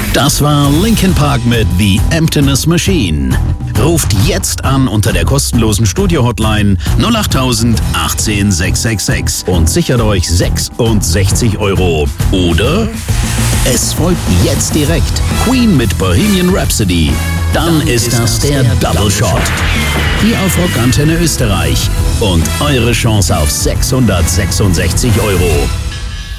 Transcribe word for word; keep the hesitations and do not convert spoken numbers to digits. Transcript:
Das war Linkin Park mit The Emptiness Machine. Ruft jetzt an unter der kostenlosen Studio-Hotline null acht tausend achtzehn sechs sechs sechs und sichert euch sechsundsechzig Euro. Oder es folgt jetzt direkt Queen mit Bohemian Rhapsody. Dann ist das der Double Shot. Hier auf Rock Antenne Österreich. Und eure Chance auf sechshundertsechsundsechzig Euro.